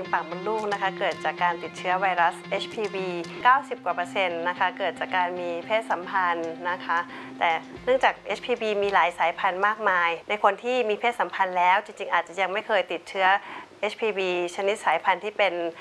ปากมดลูกนะคะเกิดจากการติดเชื้อไวรัส HPV 90 กว่า%นะคะเกิดจากการมีเพศสัมพันธ์นะคะแต่เนื่องจาก HPV มีหลายสายพันธุ์มากมายในคนที่มีเพศสัมพันธ์แล้วจริงๆอาจจะยังไม่เคยติดเชื้อ HPV ชนิดสายพันธุ์ที่เป็น